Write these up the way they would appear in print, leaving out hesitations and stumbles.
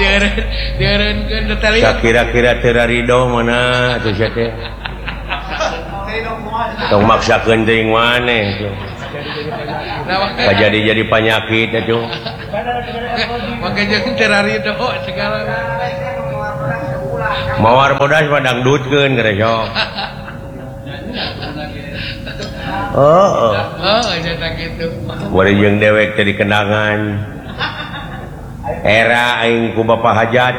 kira-kira Ridho mana tuh teh tong maksakeun teuing maneh tuh jadi penyakit itu maka jeung Ridho segala mawar bodas mah dangdutkeun gerejo eta kitu bari jeung dewek teh dikenangan era aing ku Bapak Hajat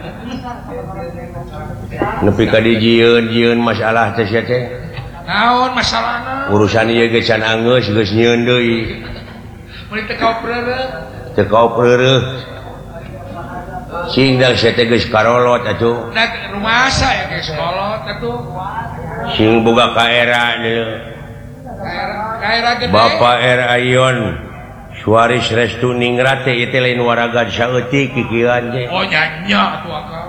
nepi ka dijieun masalah teh sia teh naon masalahna urusan ieu ge can angeus geus nyieun deui mun teu kau peureuh sing da sia teh geus karolot atuh rumasa ya geus kolot atuh sing boga ka era gede Bapak Ayon Suaris Restu Ningrat teh ieu teh lain waraga saeutik kikieuan teh oh nya atuh akal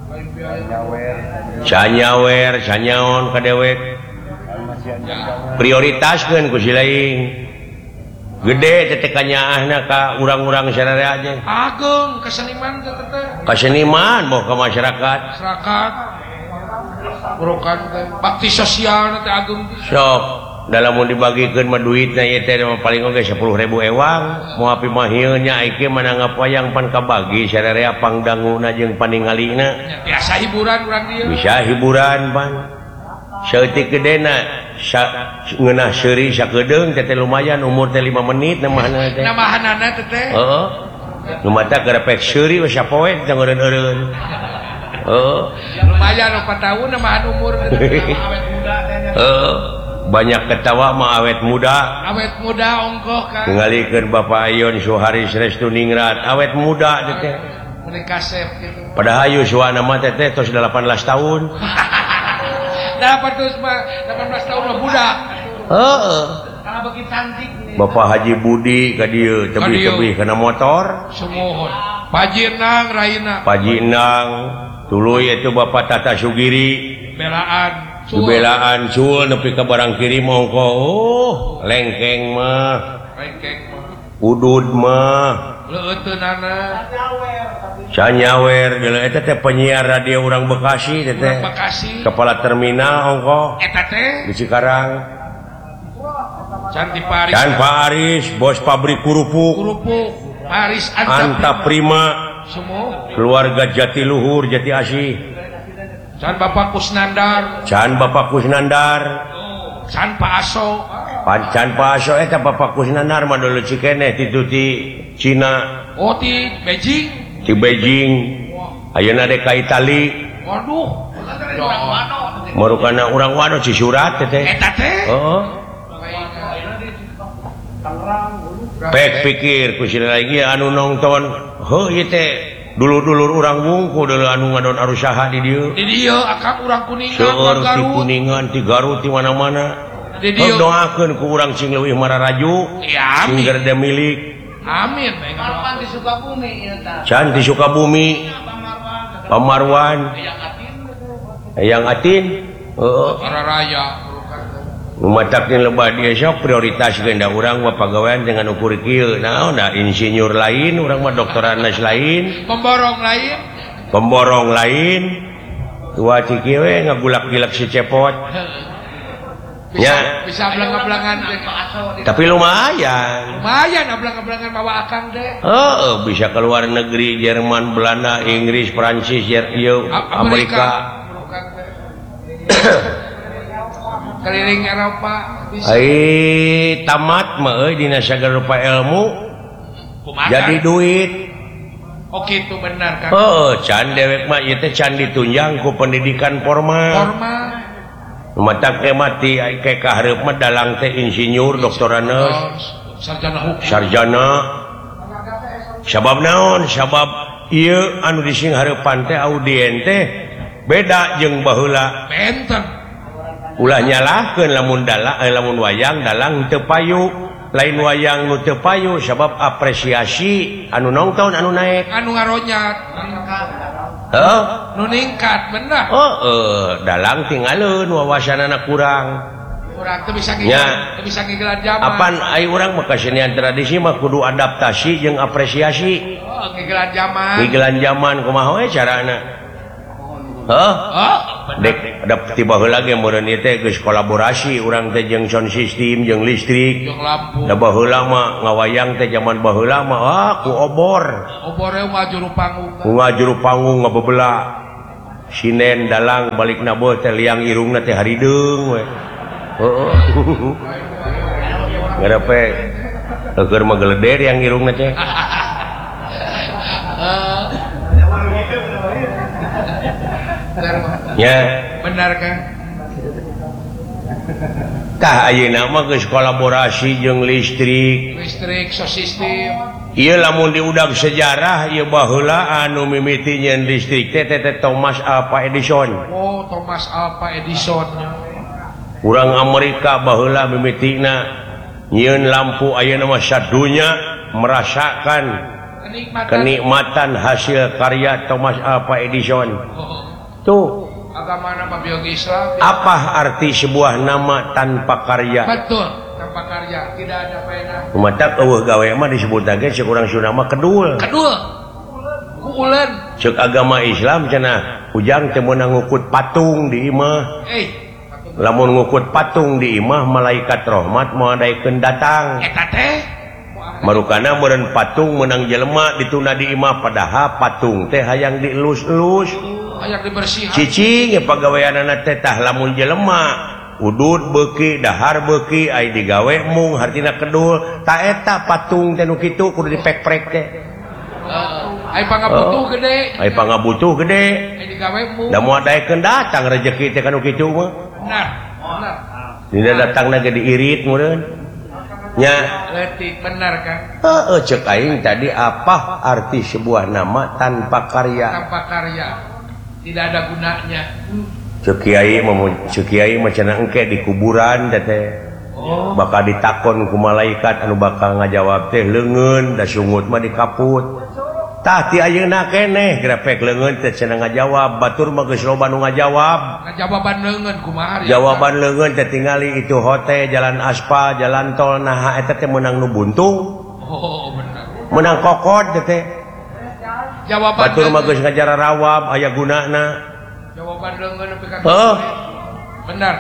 canyawer canyaon ka dewek prioritaskeun ku si lain gede teh kanyaahna ka urang-urang sadaya aja agung keseniman teh kaseniman mau ka masyarakat urukan bakti sosial teh agung sok dalam mau dibagikeun mah duitna ieu teh paling oge 10.000 ewang moal api mah ieu nya iki mana ngapayang pan kabagi sadaya pangdanguna jeung paningalina biasa hiburan urang dieu bisa hiburan pan saeutik gedena ngeunah seuri sakedeung teh lumayan umur teh 5 menit namahanna teh namahanana teh heeh nu mata garepek seuri we sapoe teh ngeureun-eureun heeh lumayan 4 tahun namahan umur awet muda heeh banyak ketawa mah awet muda ongkoh kan ngalikeun Bapak Ayon Suharis Restu Ningrat awet muda teh menikah sep gitu padahal yuswana mah teh tos 18 tahun 18 tahun mah budak heeh karena bagi cantik Bapak Haji Budi ka dieu tebih-tebih kana motor sumuhun Pajinang Raina Pajinang tuluy itu Bapak Tata Sugiri belaan cul nepi ka barang kirim mongko lengkeng mah udud mah leuteunana canyawer geuleuh eta teh penyiar radio urang Bekasi teh kepala terminal ongko eta teh di Cikarang Can Paris bos pabrik kerupuk Paris Anta Prima keluarga Jatiluhur Jati Asih Can Bapak Kusnandar Can Pak Aso eta Bapak Kusnandar mah dulu cikeneh ti Cina ti Beijing ayeuna dek ka Itali waduh marukana urang wano Cisurat teh eta teh heeh pek pikir ku sira lagi anu nonton heuh ieu teh dulur-dulur urang wungkul deuleu anu ngadon arusaha di dieu akang urang Kuningan seueur ti Kuningan ti Garut ti mana-mana doakeun ku urang sing leuwih mararaju sing gerde milik amin di Sukabumi ieu tah can di Sukabumi Pamarwan Eyang Atin heeh Raya Mataknya lebah dia sok prioritas genda orang mah pagawean dengan ukur kieu naon da insinyur lain urang mah doktoranas lain pemborong lain tua ciki we ngagulak-gilak si cepot bisa belang-belangan tapi lumayan belang-belangan bawa akang teh bisa keluar negeri Jerman Belanda Inggris Prancis Amerika keliling Eropa bisa. Tamat mah euy dina sagala rupa ilmu jadi duit. Oh gitu benar kan. Can dewek mah ieu teh can ditunjang ku pendidikan formal. Matak teh mati ke kahareup mah dalang teh insinyur doktoraneus sarjana. Sabab naon? Sabab ieu anu dising hareupan teh audien teh beda jeung baheula. Benten. Ulah nyalahkeun lamun wayang dalang teu payu lain wayang nu teu payu sabab apresiasi anu nongton anu naek anu ngaronyat nu ningkat bener dalang tinggalin wawasanana kurang Apaan urang mah kesenian tradisi mah kudu adaptasi jeung apresiasi. Gigelan zaman kumaha we carana? Dek ada tiba heula ge meureun ieu teh geus kolaborasi urang teh jeung sound system jeung listrik. Da baheula mah ngawayang teh zaman baheula mah ku obor. Obore ngajuru panggung. Ngajuru panggung ngabebeula. Sinen dalang balikna beuh teh liang irungna teh harideung we. Heeh. Ngarepe keur mah geleder yang irungna teh. Ya, benar kan? Tah ayeuna mah geus kolaborasi jeung listrik, sound system. Ieu lamun diudag sejarah ieu baheula anu mimiti nyeun listrik teh Thomas Alva Edison. Oh, Thomas Alva Edison. Urang Amerika baheula mimitina nyieun lampu ayeuna mah sadunya merasakan kenikmatan hasil karya Thomas Alva Edison. Tuh. Agamana mah biologi Islam. Apa arti sebuah nama tanpa karya? Betul, tanpa karya tidak ada faedah. Matak eueuh gawe mah disebut ge ceuk urang Sunda mah kedul. Kedul. Ku uleun. Ceuk agama Islam cenah ujang teu meunang ngukut patung di imah. Lamun ngukut patung di imah malaikat rahmat moal daekeun datang. Eta teh marukana meureun patung meunang jelema dituna di imah padahal patung teh hayang dielus-elus. Hayang dibersihkan. Cicing pagaweanana teh tah lamun jelema udud beuki dahar beuki ai digawe mung hartina kedul ta eta patung teh nu kitu kudu dipek-prek teh. Ai pangabutuh gede. Ai pangabutuh gede. Ai digawe mung. Da moal daekeun datang rezeki teh kanu kitu mah. Benar. Benar. Dina datangna ge diirit meureun. Nya letik benar kan? Cek aing tadi apa arti sebuah nama tanpa karya? Tanpa karya. Tidak ada gunanya. Cek kiai macana engke di kuburan teh. Bakal ditakon ku malaikat anu bakal ngajawab teh leungeun da sungut mah dikaput. Tah ti ayeuna keneh grepek leungeun teh cenah ngajawab, batur mah geus loba nu ngajawab. Ngajawaban leungeun kumaha? Jawaban leungeun teh tingali itu hote jalan aspal, jalan tol nah eta teh meunang nu buntung. Oh, benar. Meunang kokod teh. Jawaban batur mah geus ngajara rawab aya gunana. Jawaban leungeun nepi ka. Benar.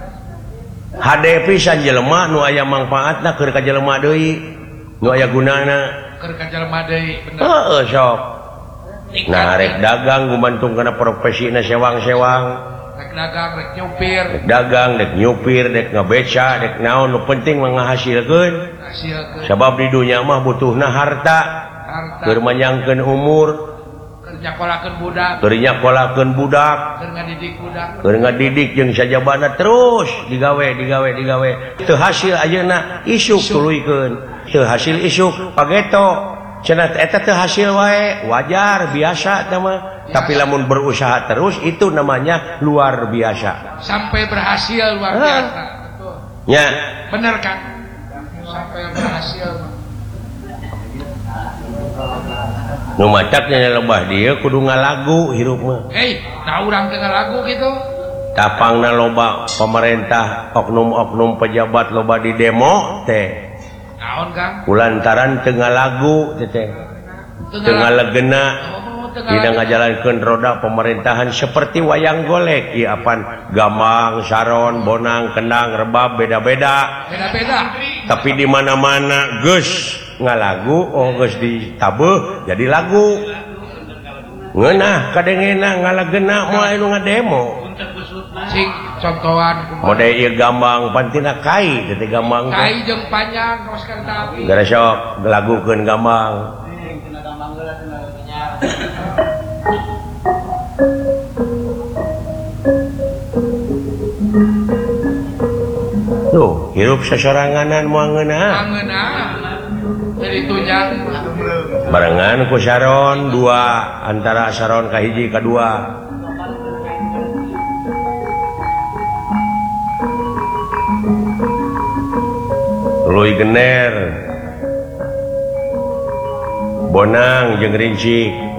Hade pisan jelema nu aya mangpaatna keur ka jelema deui. Nu aya gunana keur ka jelema deui, bener. Heeh, sok. Nah, rek dagang gumantung kana profesina sewang-sewang. Rek dagang, rek nyupir. Rek dagang, rek nyupir, rek ngabeca, rek naon nu penting mah ngahasilkeun. Hasilkeun. Sabab di dunya mah butuhna harta. Keur manyangkeun umur, keur nyakolakeun budak. Keur nyakolakeun budak. Keur ngadidik budak. Keur ngadidik jeung sajabana terus digawe. Teu hasil ayeuna isuk tuluikeun. Teu hasil isuk pageto. Cenah eta teu hasil wae, wajar biasa teh mah. Tapi lamun berusaha terus itu namanya luar biasa. Sampai berhasil luar biasa. Betul. Ya. Bener kan? Sampai berhasil. Nu macaknya lebah dia kudu ngalagu hirup mah. Nah urang teh ngalagu gitu. Tapangna loba pemerintah, oknum-oknum pejabat loba di demo teh. Naon Kang? Kulantaran teu ngalagu teh. Teu ngalegena. Dina ngajalankeun roda pemerintahan seperti wayang golek. Ieu apan Gambang, Saron, Bonang, Kendang, Rebab beda-beda. Beda-beda. Tapi di mana-mana geus ngalagu geus ditabeuh jadi lagu. Ngeunah kadengena ngalegena moal anu ngademo. Sing contohan mode ieu Gambang pantina kai teh Gambang. Kai jeung panjang kaos kereta api. Gara sok lagukeun Gambang. Tuh, hirup sasoranganan moal ngeunah. Jadi tunjang barengan ku Saron dua antara Saron ka hiji ka dua. Tuluy gener Bonang jeung Rinci